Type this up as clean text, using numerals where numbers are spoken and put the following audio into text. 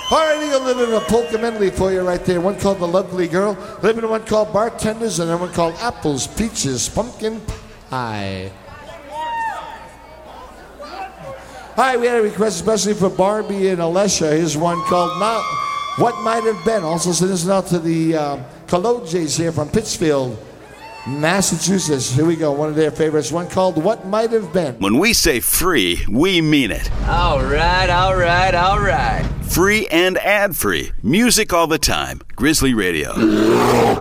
All right, I got a little polka medley for you right there. One called The Lovely Girl, living one called Bartenders, and then one called Apples, Peaches, Pumpkin Pie. Hi, we had a request especially for Barbie and Alessia. Here's one called What Might Have Been. Also send this out to the Kolojes here from Pittsfield, Massachusetts. Here we go, one of their favorites, one called What Might Have Been. When we say free, we mean it. All right, all right, all right. Free and ad-free. Music all the time. Grizzly Radio.